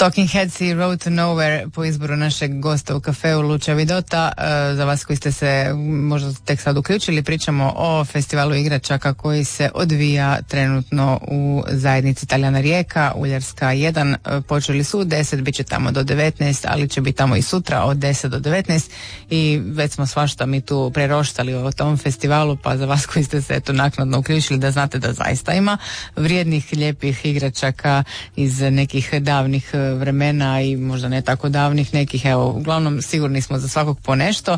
Talking Heads i Road to Nowhere po izboru našeg gosta u kafeu Luča Vidota. Za vas koji ste se možda tek sad uključili, pričamo o festivalu igračaka koji se odvija trenutno u zajednici Talijana Rijeka, Uljarska 1. Počeli su u 10, bit će tamo do 19, ali će biti tamo i sutra od 10 do 19 i već smo svašta mi tu preroštali o tom festivalu, pa za vas koji ste se eto naknadno uključili da znate da zaista ima vrijednih, lijepih igračaka iz nekih davnih vremena i možda ne tako davnih nekih, evo, uglavnom sigurni smo za svakog po nešto.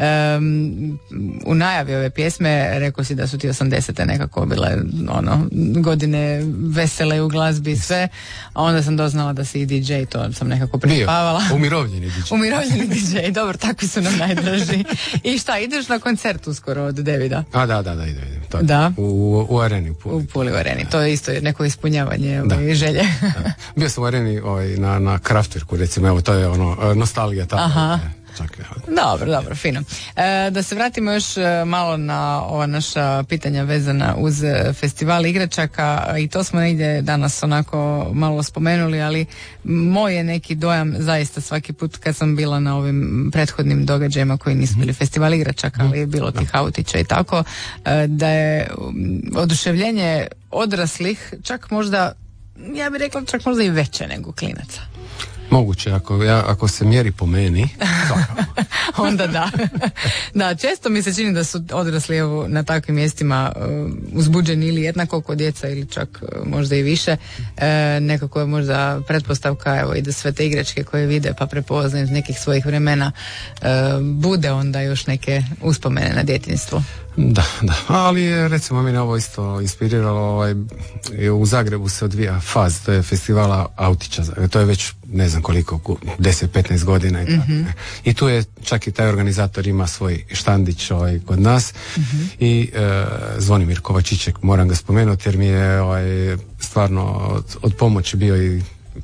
U najavi ove pjesme rekao si da su ti 80-te nekako bile godine vesele u glazbi i sve, a onda sam doznala da si i DJ, to sam nekako prispavala. Umirovljeni DJ. Umirovljeni DJ, dobro, takvi su nam najdraži. I šta, ideš na koncert uskoro od Davida? Da, idem. Da. U Areni. U Puli u Areni, to je isto neko ispunjavanje želje. Da. Bio sam u Areni na Kraftwerku, recimo, evo, to je nostalgija tako. Aha. Dobro, fino. Da se vratimo još malo na ova naša pitanja vezana uz festival igračaka i to smo negdje danas onako malo spomenuli, ali moj je neki dojam zaista svaki put kad sam bila na ovim prethodnim događajima koji nisu bili festival igračaka, ali je bilo tih autića i tako, da je oduševljenje odraslih čak možda, ja bih rekla čak možda i veće nego klinaca. Moguće, ako se mjeri po meni. Onda da. Da, često mi se čini da su odrasli evo, na takvim mjestima uzbuđeni ili jednako kod djeca ili čak možda i više. Nekako je možda pretpostavka evo, i da sve te igračke koje vide pa prepoznaju iz nekih svojih vremena bude onda još neke uspomene na djetinjstvo. Da, ali recimo mene ovo isto inspiriralo, u Zagrebu se odvija FAZ, to je festivala autića, to je već ne znam koliko, 10-15 godina i tako. Mm-hmm. I tu je čak i taj organizator ima svoj štandić kod nas i Zvonimir Kovačićek, moram ga spomenuti jer mi je stvarno od pomoći bio i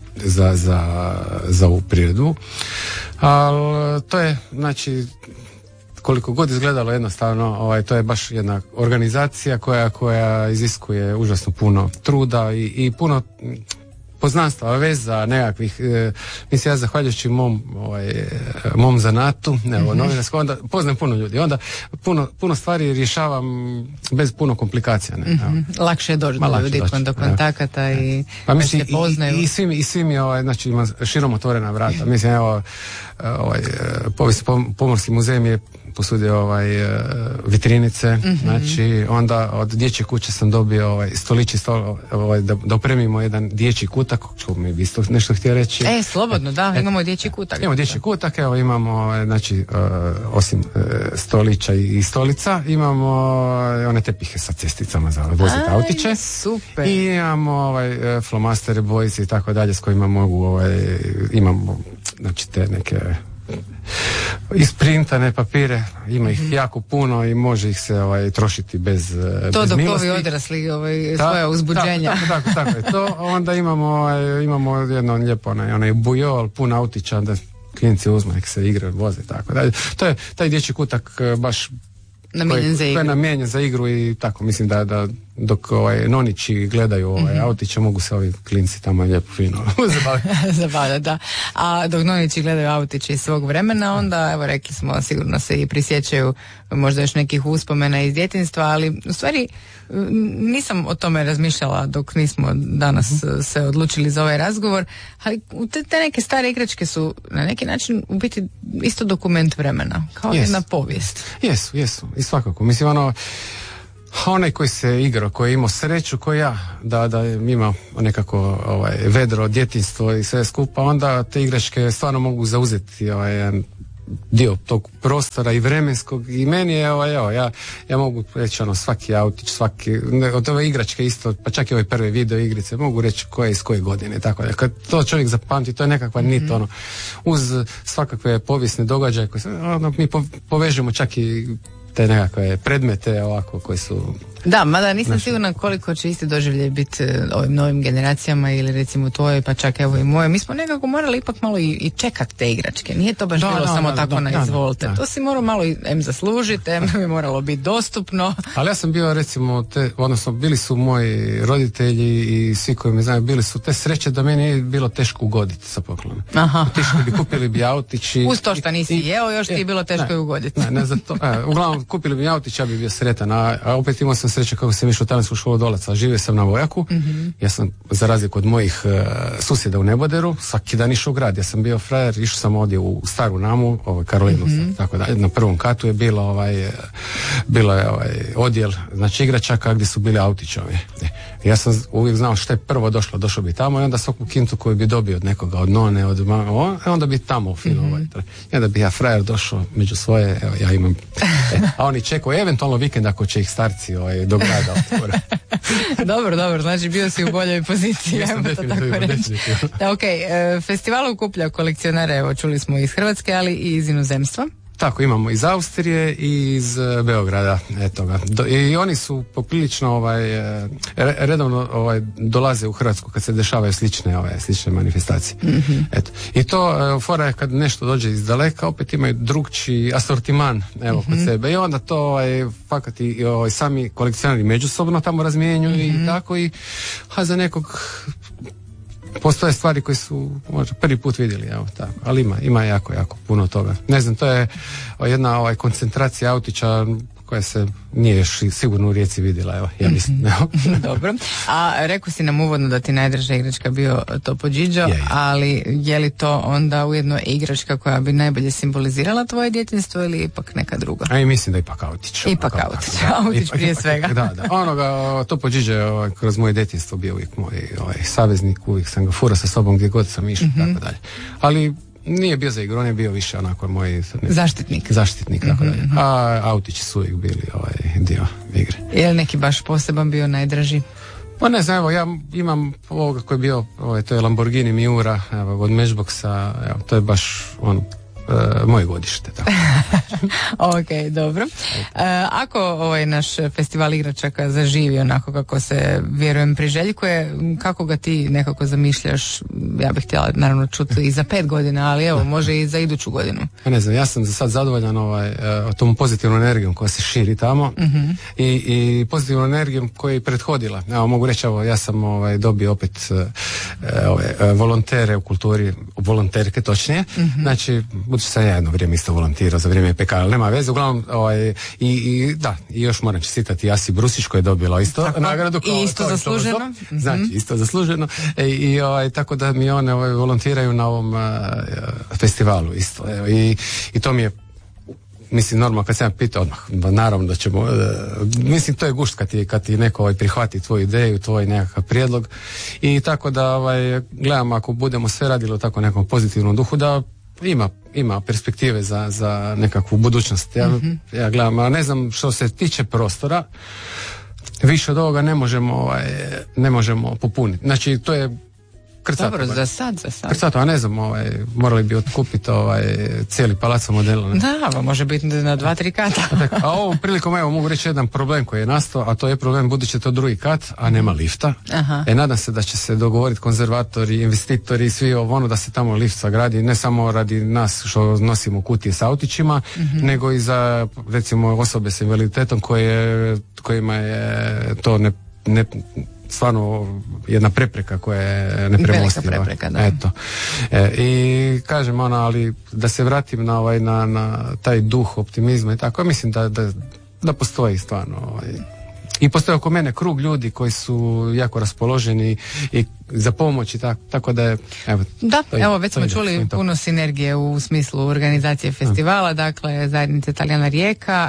za ovu priredbu. Ali to je, znači, koliko god izgledalo jednostavno, to je baš jedna organizacija koja iziskuje užasno puno truda i puno poznanstva, veza nekakvih, mislim ja zahvaljujući mom zanatu, novinarskom, onda poznam puno ljudi, onda puno stvari rješavam bez puno komplikacija. Lakše je doći do ljudi, do kontakata i pa se poznaju. I svi mi znači, ima širom otvorena vrata. Mislim, evo, Pomorski muzej mi je posudio vitrinice, znači onda od dječje kuće sam dobio stolić i stol, da opremimo jedan dječji kutak, što mi bi isto nešto htio reći. Slobodno, da, imamo dječji kutak. Imamo dječji kutak, evo imamo, znači, osim stolića i stolica, imamo one tepihe sa cesticama za voziti autiće. Super. I imamo flomastere, bojice i tako dalje s kojima mogu, imamo, znači, te neke isprintane papire, ima ih jako puno i može ih se trošiti bez dok milosti. ovi odrasli svoje uzbuđenja. Tako je to. Onda imamo jedno lijepo onaj bujol pun autića da klinci uzmu, nek se igre, voze i tako dalje. To je taj dječji kutak baš koji je namijenjen za igru i tako, mislim da dok nonići gledaju autiće, mogu se ovi klinci tamo lijepo fino zabavljati. Da. A dok nonići gledaju autiće iz svog vremena, onda, evo, rekli smo, sigurno se i prisjećaju možda još nekih uspomena iz djetinjstva, ali u stvari nisam o tome razmišljala dok nismo danas se odlučili za ovaj razgovor, ali te neke stare igračke su na neki način u biti isto dokument vremena, kao jedna povijest. Jesu, i svakako. Mislim, onaj koji se igrao, koji je imao sreću, koji ja, da ima nekako vedro djetinjstvo i sve skupa, onda te igračke stvarno mogu zauzeti jedan dio tog prostora i vremenskog, i meni je ja mogu reći svaki autić, od ove igračke isto, pa čak i ove prve video igrice mogu reći koje iz koje godine, tako da kad to čovjek zapamti, to je nekakva nit, uz svakakve povijesne događaje koje mi povežemo čak i te nekakve predmete ovako koji su Da, mada nisam sigurna koliko će isti doživljaj biti ovim novim generacijama ili recimo tvojoj, pa čak evo i moje. Mi smo nekako morali ipak malo i čekati te igračke. Nije to baš bilo samo tako na izvolite. To si morao malo zaslužiti, bi moralo biti dostupno. Ali ja sam bio recimo, odnosno bili su moji roditelji i svi koji me znaju, bili su te sreće da meni je bilo teško ugoditi sa poklonom. Kupili bi autić i... Uz to što nisi jeo, još ti je bilo teško ugoditi. Ne, za to. Uglavnom, kupili bi autić, ja bi bio sretan, a opet imao sam sreće kako sam išao u talijansku školu Dolaca, živio sam na Vojaku, ja sam za razliku od mojih susjeda u Neboderu, svaki dan išao u grad, ja sam bio frajer, išao sam ovdje u Staru Namu, Karolinu, tako da, na prvom katu je bilo odjel, znači igračaka gdje su bili autićovi. Ja sam uvijek znao što je prvo došao bi tamo i onda svaku kintu koju bi dobio od nekoga, od none, od mama, onda bi tamo fino i onda bi ja frajer došao među svoje, evo ja imam, a oni čekaju eventualno vikend ako će ih starci do grada otvore. Dobro, znači bio si u boljoj poziciji, Jesam, to tako reći. Da, festival okuplja kolekcionare, evo čuli smo iz Hrvatske, ali i iz inozemstva. Tako, imamo iz Austrije i iz Beograda, eto ga. I oni su poprilično redovno dolaze u Hrvatsku kad se dešavaju slične manifestacije. Eto. I to fora je kad nešto dođe iz daleka, opet imaju drugčiji asortiman kod sebe i onda to fakat i sami kolekcionari međusobno tamo razmjenjuju i tako a za nekog postoje stvari koje su možda prvi put vidjeli, evo tako, ali ima jako puno toga. Ne znam, to je jedna koncentracija autića koja se nije još sigurno u Rijeci vidjela, evo, ja mislim. Dobro, a rekao si nam uvodno da ti najdraža igračka bio Topo Gigio, ali je li to onda ujedno igračka koja bi najbolje simbolizirala tvoje djetinjstvo ili ipak neka druga? A i mislim da ipak autić. Autić prije svega. Da. Topo Gigio je kroz moje djetinjstvo bio uvijek moj saveznik, uvijek sam ga furao sa sobom gdje god sam išao, tako dalje. Ali nije bio za igru, on je bio više onako moj zaštitnik, tako dalje. A autići su uvijek bili dio igre. Je li neki baš poseban bio najdraži? Pa ne znam, evo ja imam ovoga koji je bio, to je Lamborghini Miura, evo, od Matchboxa, evo, to je baš moje godište. Tako. Ok, dobro. Ako naš festival igračaka zaživi onako kako se, vjerujem, priželjkuje, kako ga ti nekako zamišljaš? Ja bih htjela naravno čuti i za 5 godina, ali evo, može i za iduću godinu. Ne znam, ja sam za sad zadovoljan tom pozitivnom energijom koja se širi tamo i pozitivnom energijom koja je prethodila. Evo, mogu reći, ja sam dobio opet volontere u kulturi, volonterke točnije, znači budući sam ja jedno vrijeme isto volontirao za vrijeme PK, ali nema veze, uglavnom i još moram čestitati Jasi Brusić koja je dobila isto nagradu i isto zasluženo. Znači isto zasluženo tako da mi one volontiraju na ovom festivalu isto i to mi je, mislim, normalno kad sam ja pitao odmah, naravno da ćemo, mislim to je gušt kad ti neko prihvati tvoju ideju, tvoj nekakav prijedlog i tako da gledam ako budemo sve radili u tako nekom pozitivnom duhu da ima perspektive za nekakvu budućnost. Ja gledam, a ne znam što se tiče prostora, više od ovoga ne možemo popuniti. Znači to je krcato. Dobro, za sad. Krcato, a ne znam, morali bi otkupiti cijeli palac modela. Da, može biti na 2-3 kata. A ovom prilikom mogu reći jedan problem koji je nastao, a to je problem budući to drugi kat, a nema lifta. Nadam se da će se dogovoriti konzervatori, investitori i svi da se tamo lift sagradi, ne samo radi nas što nosimo kutije s autićima, nego i za recimo osobe s invaliditetom kojima je to ne stvarno jedna prepreka koja je nepremostiva. Velika prepreka, da. Eto. I kažem ali da se vratim na taj duh optimizma i tako, mislim da postoji stvarno i postoji oko mene krug ljudi koji su jako raspoloženi i za pomoć i tako da je već smo čuli puno sinergije u smislu organizacije festivala, dakle zajednice Talijana Rijeka,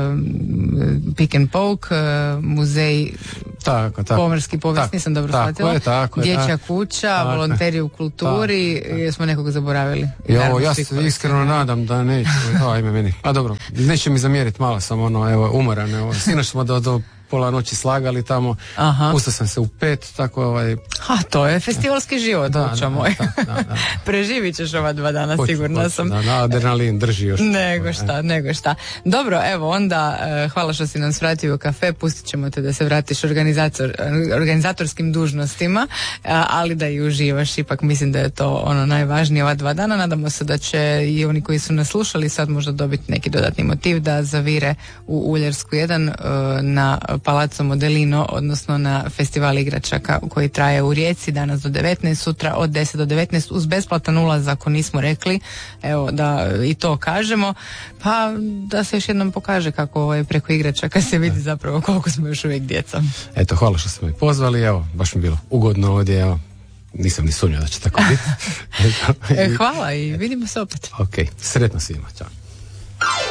Pick and Poke, muzej pomorski povijest, nisam dobro shvatila, dječja kuća, volonteri u kulturi, jesmo nekog zaboravili? Ja se iskreno nadam da neće, ime meni. A dobro, neće mi zamjeriti, malo sam umoran, sinoć smo do pola noći slagali tamo, ustao sam se u 5, tako to je festivalski život, da, moj. Da. Preživit ćeš ova 2 dana, sigurna sam. Da, adrenalin drži još. Nego šta. Dobro, evo onda, hvala što si nam svratio u kafe, pustit ćemo te da se vratiš organizatorskim dužnostima, ali da i uživaš, ipak mislim da je to ono najvažnije ova 2 dana. Nadamo se da će i oni koji su nas slušali sad možda dobiti neki dodatni motiv da zavire u Uljarsku 1 na Palazzo Modelino, odnosno na festival igračaka koji traje u Rijeci danas do 19, sutra od 10 do 19 uz besplatan ulaz ako nismo rekli, evo da i to kažemo, pa da se još jednom pokaže kako preko igračaka se vidi zapravo koliko smo još uvijek djeca. Eto, hvala što ste me pozvali, evo, baš mi bilo ugodno ovdje, evo, nisam ni sumnjao da će tako biti. Hvala i vidimo se opet. Ok, sretno svima, čao.